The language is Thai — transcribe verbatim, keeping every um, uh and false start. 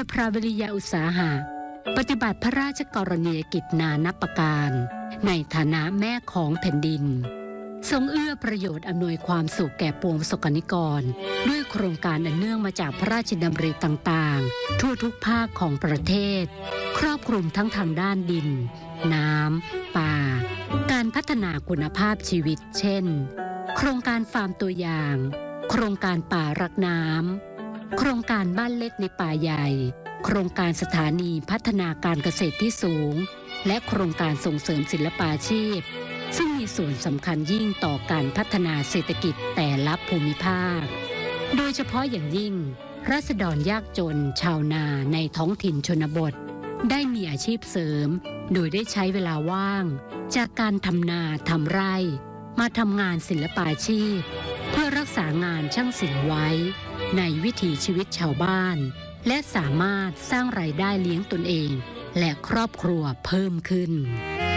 พระวิริยะอุตสาหะปฏิบัติพระราชกรณียกิจนานับประการในฐานะแม่ของแผ่นดินทรงเอื้อประโยชน์อำนวยความสุขแก่ปวงประสบกนิกรด้วยโครงการอันเนื่องมาจากพระราชดำริต่างๆทั่วทุกภาคของประเทศครอบคลุมทั้งทางด้านดินน้ำป่าการพัฒนาคุณภาพชีวิตเช่นโครงการฟาร์มตัวอย่างโครงการป่ารักน้ำโครงการบ้านเล็กในป่าใหญ่โครงการสถานีพัฒนาการเกษตรที่สูงและโครงการส่งเสริมศิลปาชีพซึ่งมีส่วนสำคัญยิ่งต่อการพัฒนาเศรษฐกิจแต่ละภูมิภาคโดยเฉพาะอย่างยิ่งราษฎรยากจนชาวนาในท้องถิ่นชนบทได้มีอาชีพเสริมโดยได้ใช้เวลาว่างจากการทำนาทำไร่มาทำงานศิลปาชีพเพื่อรักษางานช่างศิลป์ไว้ในวิถีชีวิตชาวบ้านและสามารถสร้างรายได้เลี้ยงตนเองและครอบครัวเพิ่มขึ้น